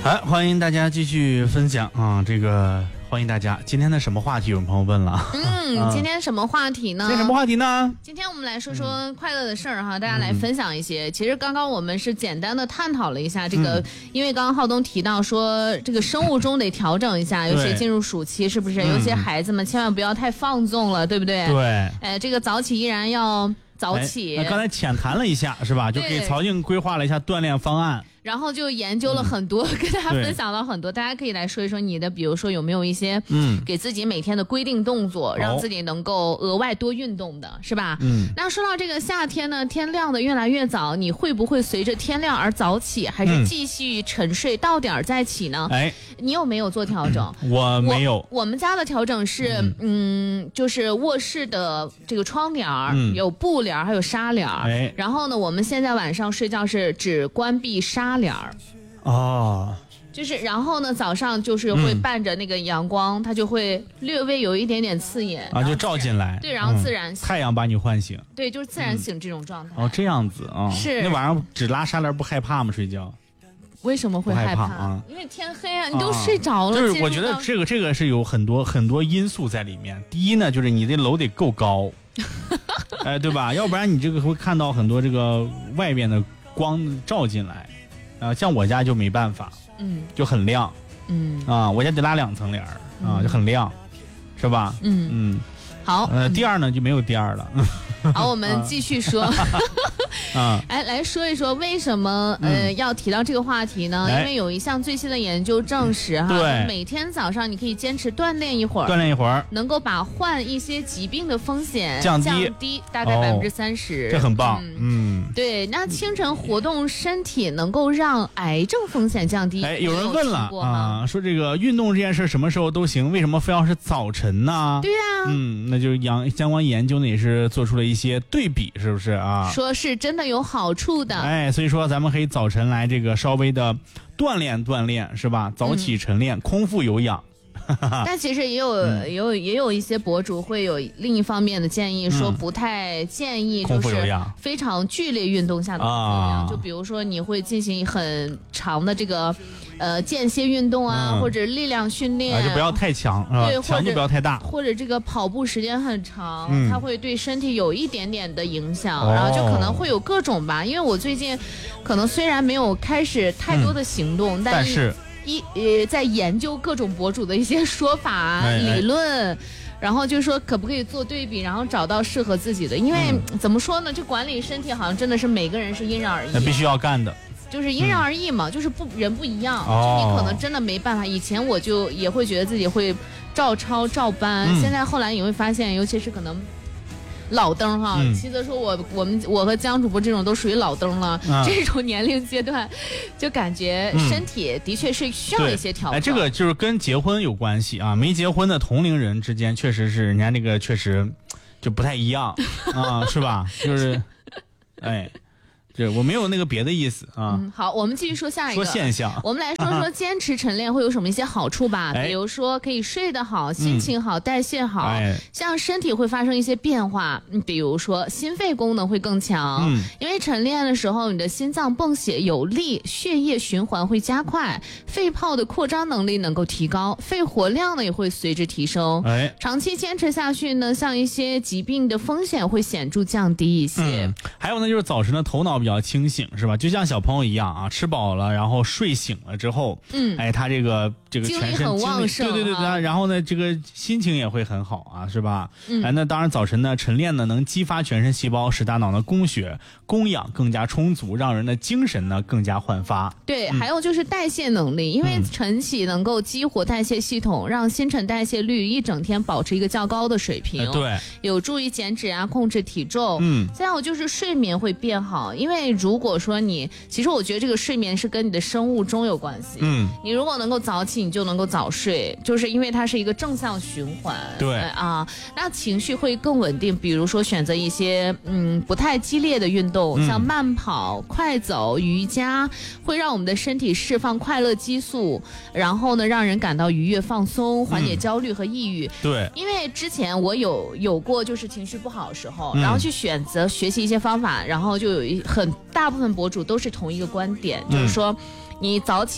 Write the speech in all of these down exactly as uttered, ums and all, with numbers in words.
好，欢迎大家继续分享啊！这个欢迎大家，今天的什么话题？有朋友问了。 嗯， 啊、 今天什么话题呢？ 今天什么话题呢？ 今天我们来说说快乐的事儿哈，大家来分享一些。嗯、其实刚刚我们是简单的探讨了一下这个，嗯、因为刚刚浩东提到说这个生物钟得调整一下，尤其进入暑期，是不是？有些孩子们千万不要太放纵了，对不对？ 对。 哎，这个早起依然要早起。 哎、刚才浅谈了一下，是吧？就给曹静规划了一下锻炼方案。 然后就研究了很多，嗯、跟大家分享了很多，大家可以来说一说你的，比如说有没有一些，嗯，给自己每天的规定动作，嗯、让自己能够额外多运动的，是吧？嗯。那说到这个夏天呢，天亮的越来越早，你会不会随着天亮而早起，还是继续沉睡到点再起呢？哎、嗯，你有没有做调整？ 嗯、我没有我。我们家的调整是，嗯，嗯就是卧室的这个窗帘儿、嗯、有布帘还有纱帘儿，哎，然后呢，我们现在晚上睡觉是只关闭纱帘儿。 哦， 就是然后呢，早上就是会伴着那个阳光，嗯、它就会略微有一点点刺眼啊，就照进来， 对，然后自然醒、 嗯、太阳把你唤醒， 对，就是自然醒这种状态。 嗯、哦，这样子啊， 是。 那晚上只拉纱帘不害怕吗？睡觉？ 为什么会害怕？ 害怕啊， 因为天黑啊，你都睡着了。 啊、就是我觉得这个这个是有很多很多因素在里面。第一呢，就是你这楼得够高，哎，对吧？要不然你这个会看到很多这个外边的光照进来。啊，像我家就没办法，嗯，就很亮，嗯啊，我家得拉两层帘儿啊，就很亮，是吧？嗯嗯， 好， 呃，第二呢就没有第二了。 好，我们继续说。啊，哎，来说一说为什么呃、嗯、要提到这个话题呢？因为有一项最新的研究证实哈， 对， 每天早上你可以坚持锻炼一会儿， 锻炼一会儿， 能够把患一些疾病的风险降低， 降低大概百分之三十， 这很棒。嗯，嗯对。那清晨活动身体能够让癌症风险降低。 哎，有人问了啊，说这个运动这件事什么时候都行，为什么非要是早晨呢？ 对呀、 啊，嗯，那就相相关研究呢也是做出了一些对比，是不是啊？ 说是真的有好处的。 哎，所以说咱们可以早晨来这个稍微的锻炼锻炼，是吧？早起晨练，嗯、空腹有氧。 但其实也有、嗯、也有也有一些博主会有另一方面的建议，说不太建议就是非常剧烈运动下的空腹有氧，就比如说你会进行很长的这个呃间歇运动啊，嗯、或者力量训练， 啊、就不要太强， 对， 强度不要太大， 或者这个跑步时间很长，嗯、它会对身体有一点点的影响，哦、然后就可能会有各种吧。因为我最近可能虽然没有开始太多的行动，嗯、但, 但是。 一呃，在研究各种博主的一些说法、哎、理论，然后就是说可不可以做对比，然后找到适合自己的。因为、嗯、怎么说呢，这管理身体好像真的是每个人是因人而异， 那必须要干的， 就是因人而异嘛，嗯、就是不人不一样， 哦、 就你可能真的没办法。以前我就也会觉得自己会照抄照搬，嗯、现在后来你会发现，尤其是可能。老登哈，嗯、其实说我我们我和江主播这种都属于老登了，啊、这种年龄阶段，就感觉身体的确是需要一些调整。 哎，这个就是跟结婚有关系啊，没结婚的同龄人之间，确实是人家那个确实就不太一样啊，是吧？就是，哎。对，我没有那个别的意思啊。 嗯，好，我们继续说下一个说现象。 我们来说说坚持晨练会有什么一些好处吧。哎、比如说可以睡得好，心情好，嗯、代谢好，哎、像身体会发生一些变化。嗯，比如说心肺功能会更强，嗯、因为晨练的时候你的心脏泵血有力，血液循环会加快，肺泡的扩张能力能够提高，肺活量呢也会随之提升。哎，长期坚持下去呢，像一些疾病的风险会显著降低一些。 嗯、还有呢，就是早晨的头脑比较清醒，是吧？就像小朋友一样啊，吃饱了，然后睡醒了之后，嗯，哎，他这个这个全身精力很旺盛， 对对对对，啊、然后呢，这个心情也会很好啊，是吧？嗯，哎，那当然，早晨呢晨练呢能激发全身细胞，使大脑的供血供氧更加充足，让人的精神呢更加焕发。 对，嗯、还有就是代谢能力，因为晨起能够激活代谢系统，让新陈代谢率一整天保持一个较高的水平， 哎、对， 有助于减脂啊，控制体重。嗯，再有就是睡眠会变好，因为如果说你，其实我觉得这个睡眠是跟你的生物钟有关系。嗯，你如果能够早起，你就能够早睡，就是因为它是一个正向循环。 对啊，那情绪会更稳定。比如说选择一些嗯不太激烈的运动，嗯、像慢跑、快走、瑜伽，会让我们的身体释放快乐激素，然后呢，让人感到愉悦、放松，缓解焦虑和抑郁。 嗯、对， 因为之前我有有过就是情绪不好的时候，嗯、然后去选择学习一些方法，然后就有一很大部分博主都是同一个观点，嗯、就是说你早起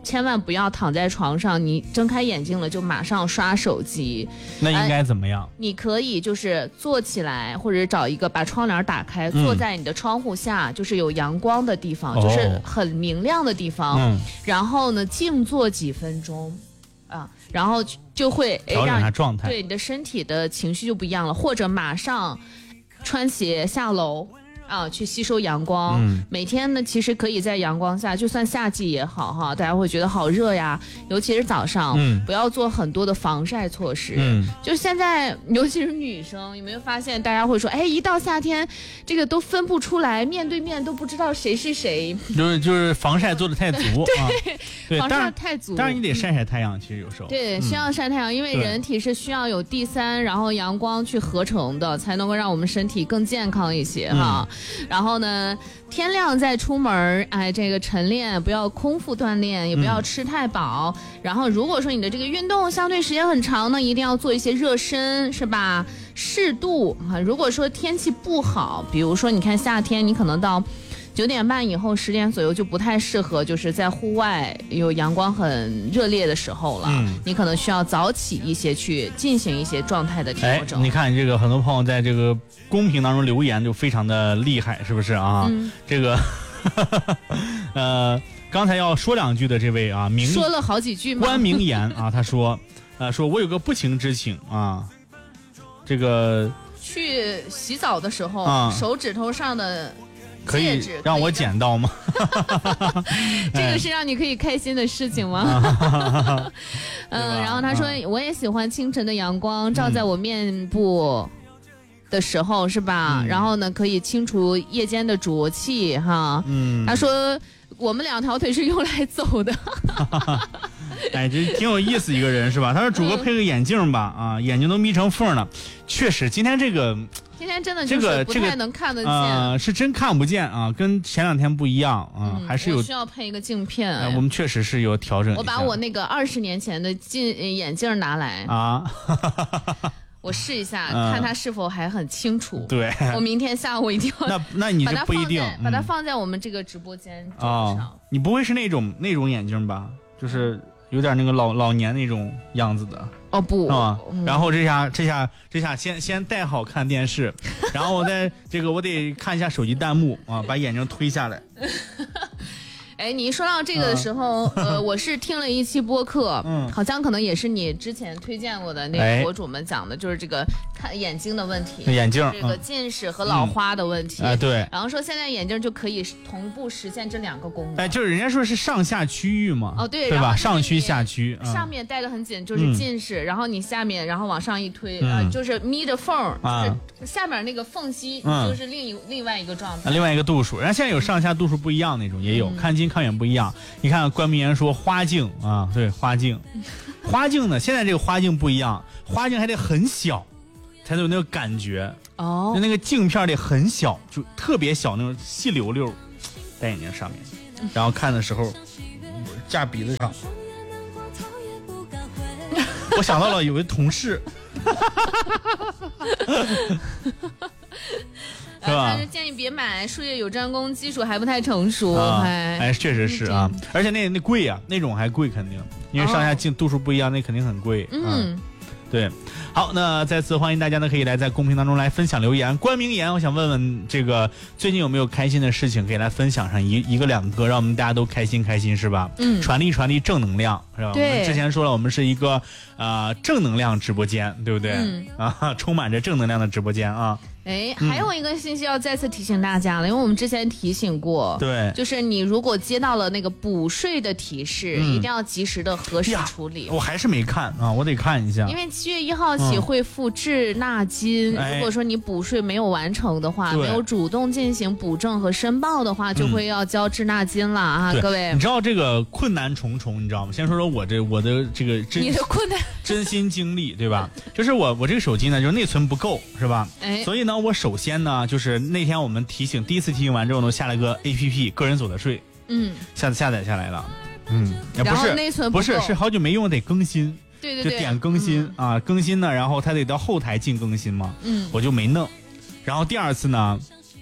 千万不要躺在床上，你睁开眼睛了就马上刷手机。 那应该怎么样？ 呃、你可以就是坐起来，或者找一个把窗帘打开，嗯、坐在你的窗户下，就是有阳光的地方，哦、就是很明亮的地方。嗯、然后呢，静坐几分钟，啊，然后就会调整下状态， 对你的身体的情绪就不一样了。或者马上穿鞋下楼。啊，去吸收阳光。嗯、每天呢，其实可以在阳光下，就算夏季也好哈，大家会觉得好热呀，尤其是早上，嗯、不要做很多的防晒措施。嗯，就现在，尤其是女生，有没有发现大家会说，哎，一到夏天，这个都分不出来，面对面都不知道谁是谁。 就是就是防晒做的太足， 对， 啊、对， 防晒太足。 当然你得晒晒太阳，其实有时候。 对，需要晒太阳，嗯、因为人体是需要有 D 三，然后阳光去合成的，才能够让我们身体更健康一些哈。嗯然后呢，天亮再出门，哎，这个晨练不要空腹锻炼，也不要吃太饱。嗯、然后，如果说你的这个运动相对时间很长呢，一定要做一些热身，是吧？适度啊。如果说天气不好，比如说你看夏天，你可能到九点半以后，十点左右就不太适合，就是在户外有阳光很热烈的时候了。嗯，你可能需要早起一些，去进行一些状态的调整。 哎，你看这个很多朋友在这个公屏当中留言就非常的厉害，是不是啊？嗯、这个呃，刚才要说两句的这位啊，明说了好几句吗？ 关明言啊，他说，呃，说我有个不情之请啊，这个去洗澡的时候，啊、手指头上的。 可以让我捡到吗？ 这个是让你可以开心的事情吗？嗯，然后他说，我也喜欢清晨的阳光照在我面部的时候，是吧？嗯、然后呢，可以清除夜间的浊气，哈。嗯。他说，我们两条腿是用来走的。 哎，这挺有意思一个人是吧？他说，主播配个眼镜吧，啊，眼睛都眯成缝了。确实，今天这个。 今天真的就是不太能看得见，这个呃、是真看不见啊，跟前两天不一样啊，嗯、还是有需要配一个镜片、 哎呃。我们确实是有调整一下。 我把我那个二十年前的镜眼镜拿来啊，我试一下，嗯、看它是否还很清楚。 对， 我明天下午一定要。 那那你就不一定把它放在我们这个直播间上、哦。 你不会是那种那种眼镜吧？就是有点那个老老年那种样子的。 哦不， 啊、嗯，然后这下这下这下先先戴好看电视，然后我再这个我得看一下手机弹幕啊，把眼睛推下来。 哎，你一说到这个的时候，嗯、呃，我是听了一期播客，嗯，好像可能也是你之前推荐过的那个博主们讲的，哎、就是这个看眼睛的问题， 眼镜这个近视和老花的问题， 啊、嗯，对， 然后说现在眼镜就可以同步实现这两个功能， 哎，就是人家说是上下区域嘛， 哦对， 对吧？上区下区， 嗯、上面戴得很紧就是近视，嗯、然后你下面然后往上一推，啊、嗯呃，就是眯着缝儿，啊，就是下面那个缝隙，嗯、就是另一另外一个状态， 啊，另外一个度数，然后现在有上下度数不一样那种也有，嗯、看近看远不一样。你看关明言说花镜啊，对，花镜，花镜呢，现在这个花镜不一样，花镜还得很小，才能有那个感觉哦，就那个镜片得很小，就特别小那种细溜溜，在眼睛上面，然后看的时候架鼻子上。我想到了有位同事。 是吧？但是建议别买，术业有专攻，基础还不太成熟。啊、 哎, 哎，确实是啊，而且那那贵呀、啊，那种还贵肯定，因为上下镜度数不一样，那肯定很贵。嗯，啊、对。好，那再次欢迎大家呢，可以来在公屏当中来分享留言。关明言，我想问问这个最近有没有开心的事情，可以来分享上一一个两个，让我们大家都开心开心，是吧？嗯，传递传递正能量，是吧？ 对。 我们之前说了，我们是一个呃正能量直播间，对不对？嗯、啊，充满着正能量的直播间啊。 哎，还有一个信息要再次提醒大家了，因为我们之前提醒过， 对， 就是你如果接到了那个补税的提示，嗯、一定要及时的核实处理。 我还是没看啊，我得看一下。 因为七月一号起会付滞纳金，嗯、如果说你补税没有完成的话，没有主动进行补正和申报的话，就会要交滞纳金了啊， 嗯、 各位。 你知道这个困难重重，你知道吗？先说说我这我的这个真你的困难真心经历，对吧？就是我我这个手机呢，就是内存不够，是吧？哎，所以呢，我首先呢。就是那天我们提醒，第一次提醒完之后呢，下了个 A P P 个人所得税，嗯，下下载下来了，嗯， 然后内存不是是好久没用，得更新， 对对对， 就点更新、嗯、啊，更新呢，然后它得到后台进更新嘛，嗯，我就没弄，然后第二次呢，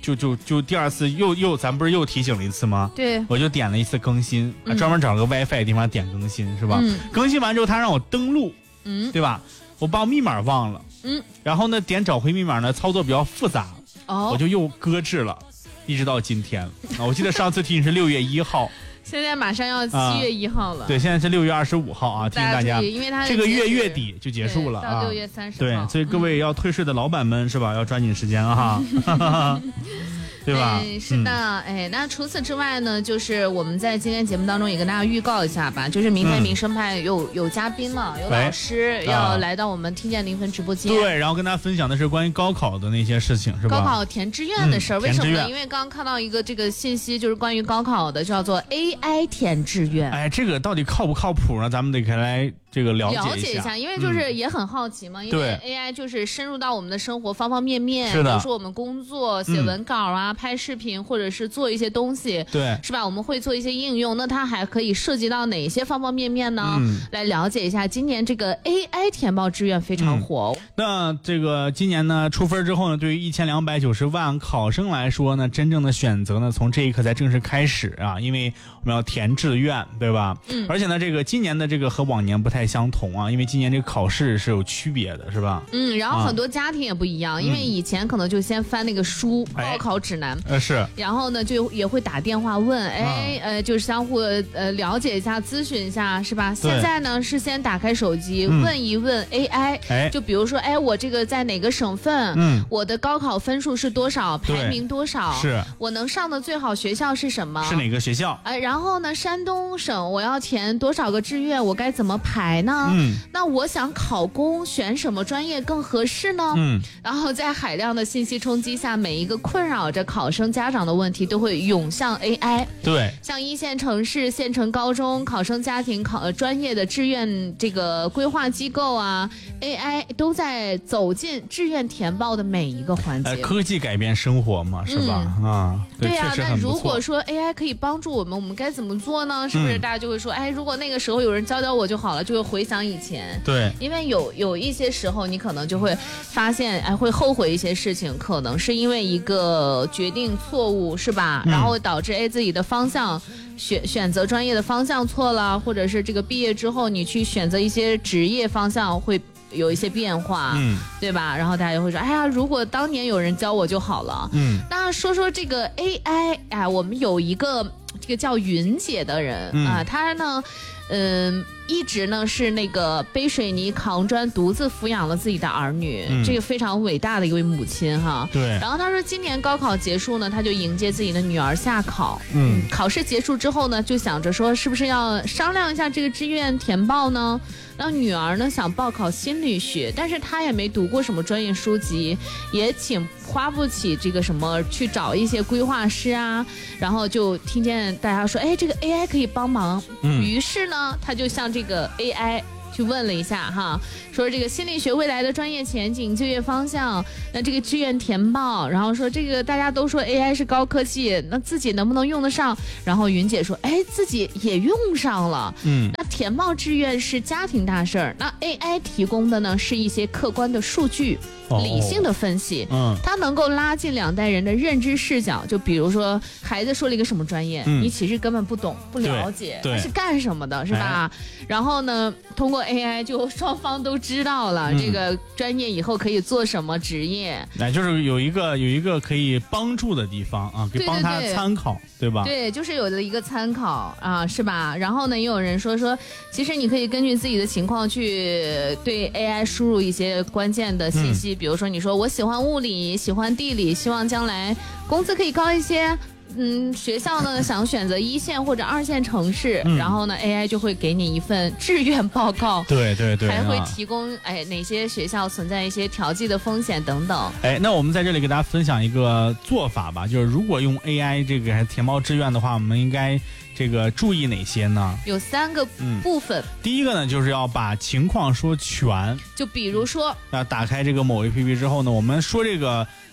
就就就第二次又又咱不是又提醒了一次吗？ 对， 我就点了一次更新，嗯、专门找个 WiFi 的地方点更新是吧？嗯、更新完之后，他让我登录，嗯，对吧？我把密码忘了，嗯，然后呢点找回密码呢，操作比较复杂，哦，我就又搁置了，一直到今天啊。我记得上次提醒是六月一号。 现在马上要七月一号了、 啊，对，现在是六月二十五号啊，提醒大家， 因为它这个月月底就结束了啊， 到六月三十号， 对，所以各位要退税的老板们、嗯、是吧，要抓紧时间啊哈。对吧？ 哎，是的，嗯、哎，那除此之外呢，就是我们在今天节目当中也跟大家预告一下吧，就是明天民生派有、嗯、有嘉宾了，有老师要来到我们听见零分直播间， 对，然后跟大家分享的是关于高考的那些事情，是吧？ 高考填志愿的事儿、嗯，为什么呢？因为刚刚看到一个这个信息，就是关于高考的，叫做 A I 填志愿。 哎，这个到底靠不靠谱呢？咱们得来这个了解一下， 了解一下，因为就是也很好奇嘛，嗯、因为 A I 就是深入到我们的生活方方面面， 是的， 比如说我们工作、写文稿啊、嗯、拍视频，或者是做一些东西， 对， 是吧？我们会做一些应用，那它还可以涉及到哪些方方面面呢？嗯、来了解一下，今年这个 A I 填报志愿非常火、哦嗯。那这个今年呢出分之后呢，对于一千两百九十万考生来说呢，真正的选择呢，从这一刻才正式开始啊，因为我们要填志愿，对吧？嗯。而且呢，这个今年的这个和往年不太相同啊，因为今年这个考试是有区别的，是吧？ 嗯，然后很多家庭也不一样，啊、因为以前可能就先翻那个书、嗯、高考指南， 呃是。 然后呢，就也会打电话问，哎，呃，就是相互呃了解一下、咨询一下，是吧？现在呢是先打开手机、嗯、问一问 A I，、哎、就比如说，哎，我这个在哪个省份？嗯，我的高考分数是多少？排名多少？ 是我能上的最好学校是什么？ 是哪个学校？ 哎、呃，然后呢，山东省我要填多少个志愿？我该怎么排呢？嗯，那我想考公，选什么专业更合适呢？嗯，然后在海量的信息冲击下，每一个困扰着考生家长的问题都会涌向 A I。 对， 像一线城市、县城高中考生家庭考、呃、专业的志愿这个规划机构啊 ，A I 都在走进志愿填报的每一个环节。 呃、科技改变生活嘛，是吧？嗯、啊，对, 对啊。那如果说 A I 可以帮助我们，我们该怎么做呢？是不是大家就会说，嗯、哎，如果那个时候有人教教我就好了，就会回想以前。 对， 因为有有一些时候，你可能就会发现，哎，会后悔一些事情，可能是因为一个决定错误，是吧？嗯、然后导致哎自己的方向选选择专业的方向错了，或者是这个毕业之后你去选择一些职业方向会有一些变化，嗯，对吧？然后大家就会说，哎呀，如果当年有人教我就好了，嗯。那说说这个 A I， 哎，我们有一个这个叫云姐的人、嗯、啊，他呢。嗯，一直呢是那个背水泥扛砖独自抚养了自己的儿女、嗯，这个非常伟大的一位母亲哈。 对。 然后他说，今年高考结束呢，他就迎接自己的女儿下考。嗯。考试结束之后呢，就想着说，是不是要商量一下这个志愿填报呢？然后女儿呢想报考心理学，但是她也没读过什么专业书籍，也请花不起这个什么去找一些规划师啊。然后就听见大家说，哎，这个 A I 可以帮忙。嗯。于是呢，他就向这个 A I 去问了一下哈，说这个心理学未来的专业前景、就业方向，那这个志愿填报，然后说这个大家都说 A I 是高科技，那自己能不能用得上？然后云姐说，哎，自己也用上了。嗯，那填报志愿是家庭大事儿，那 A I 提供的呢是一些客观的数据。理性的分析，嗯，它能够拉近两代人的认知视角。就比如说，孩子说了一个什么专业，嗯、你其实根本不懂、不了解，他是干什么的，是吧？哎、然后呢，通过 A I 就双方都知道了、嗯、这个专业以后可以做什么职业。 哎，就是有一个有一个可以帮助的地方啊，可以帮他参考， 对, 对, 对, 对吧？ 对，就是有了一个参考啊，是吧？然后呢，也有人说说，其实你可以根据自己的情况去对 A I 输入一些关键的信息。嗯，比如说，你说我喜欢物理，喜欢地理，希望将来工资可以高一些。嗯，学校呢想选择一线或者二线城市，嗯、然后呢 A I 就会给你一份志愿报告， 对对对， 还会提供、啊、哎哪些学校存在一些调剂的风险等等。 哎，那我们在这里给大家分享一个做法吧，就是如果用 A I 这个填报志愿的话，我们应该这个注意哪些呢？ 有三个部分。嗯、 第一个呢，就是要把情况说全， 就比如说， 那、嗯、打开这个某 A P P 之后呢，我们说这个。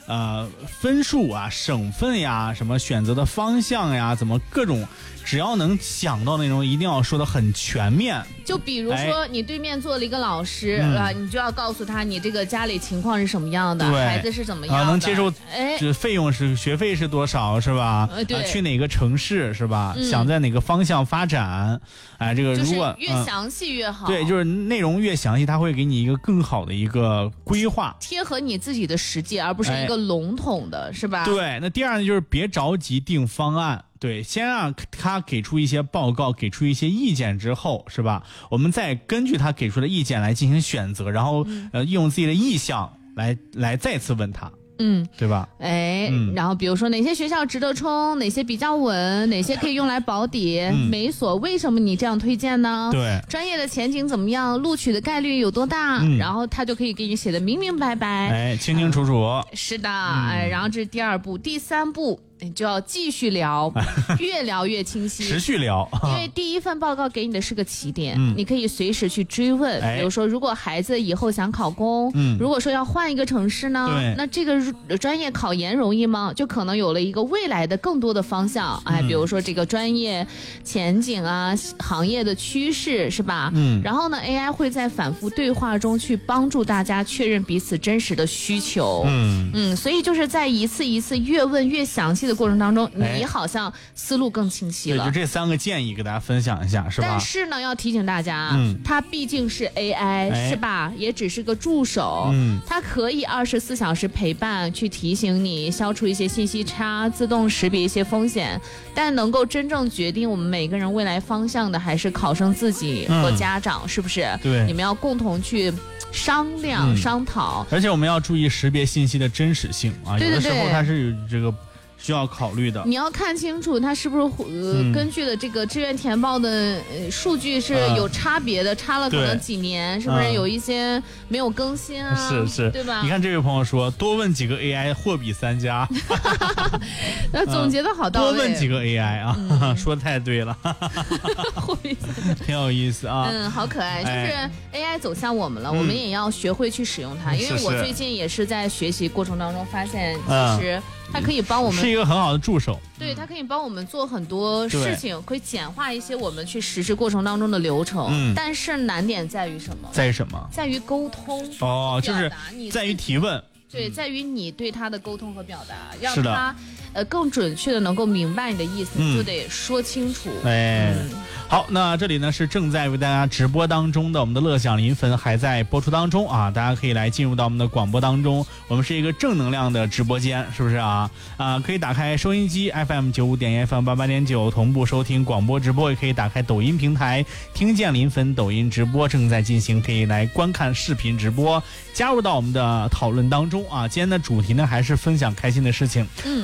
呃分数啊、省份呀、什么选择的方向呀，怎么各种。只要能想到内容，一定要说的很全面。 就比如说，你对面坐了一个老师啊、哎嗯，你就要告诉他你这个家里情况是什么样的，孩子是怎么样的， 啊、能接受，哎，这费用是学费是多少，是吧？ 呃，对、 啊，去哪个城市是吧、嗯？想在哪个方向发展？哎，这个如果、 就是、越详细越好、 嗯。对，就是内容越详细，他会给你一个更好的一个规划， 贴合你自己的实际，而不是一个笼统的，哎、是吧？ 对。那第二呢，就是别着急定方案。对，先让他给出一些报告，给出一些意见之后，是吧？我们再根据他给出的意见来进行选择，然后、嗯、呃，用自己的意向来来再次问他， 嗯， 对吧？ 哎、嗯，然后比如说哪些学校值得冲，哪些比较稳，哪些可以用来保底，嗯、每一所为什么你这样推荐呢？ 对， 专业的前景怎么样，录取的概率有多大？嗯、然后他就可以给你写的明明白白， 哎，清清楚楚。 嗯、是的，嗯、哎，然后这是第二步，第三步。你就要继续聊，越聊越清晰， 持续聊。 因为第一份报告给你的是个起点，嗯、你可以随时去追问。哎、比如说，如果孩子以后想考公，嗯、如果说要换一个城市呢，那这个专业考研容易吗？就可能有了一个未来的更多的方向。哎，比如说这个专业前景啊，行业的趋势是吧？嗯。然后呢 ，A I 会在反复对话中去帮助大家确认彼此真实的需求。嗯嗯，所以就是在一次一次越问越详细的过程当中，你好像思路更清晰了。 对，就这三个建议给大家分享一下，是吧？ 但是呢，要提醒大家，嗯，它毕竟是 A I，、哎、是吧？也只是个助手，嗯，它可以二十四小时陪伴，去提醒你，消除一些信息差，自动识别一些风险。但能够真正决定我们每个人未来方向的，还是考生自己和家长，嗯、是不是？ 对， 你们要共同去商量、嗯、商讨。 而且我们要注意识别信息的真实性啊， 对对对， 有的时候它是有这个。需要考虑的， 你要看清楚它是不是呃、嗯、根据的这个志愿填报的、呃、数据是有差别的，呃、差了可能几年，是不是有一些没有更新啊？ 是是， 对吧？ 你看这位朋友说，多问几个 A I， 货比三家。 那总结的好到位。 多问几个 A I 啊，嗯、说的太对了。 货比三家， 挺有意思啊。 嗯，好可爱。就是 A I 走向我们了，哎、我们也要学会去使用它。嗯、因为我最近也是在学习过程当中发现，其实。它可以帮我们是一个很好的助手， 对，它可以帮我们做很多事情，可以简化一些我们去实施过程当中的流程。嗯，但是难点在于什么？ 在于什么？ 在于沟通。 哦，就是在于提问。 对，在于你对他的沟通和表达，让他呃更准确的能够明白你的意思，嗯、就得说清楚。 哎。嗯好，那这里呢是正在为大家直播当中的我们的乐享临汾还在播出当中啊，大家可以来进入到我们的广播当中，我们是一个正能量的直播间，是不是啊？啊，可以打开收音机 F M 九五点一 F M 八八点九同步收听广播直播，也可以打开抖音平台听见临汾抖音直播正在进行，可以来观看视频直播，加入到我们的讨论当中啊。今天的主题呢还是分享开心的事情。嗯。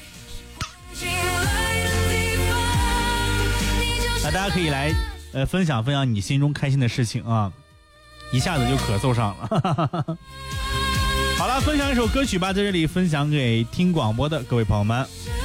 那大家可以来，呃，分享分享你心中开心的事情啊，一下子就咳嗽上了。好了，分享一首歌曲吧，在这里分享给听广播的各位朋友们。